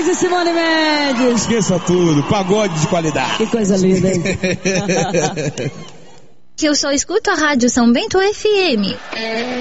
e Simone Mendes. Esqueça tudo, pagode de qualidade. Que coisa linda, hein? Que eu só escuto a Rádio São Bento FM.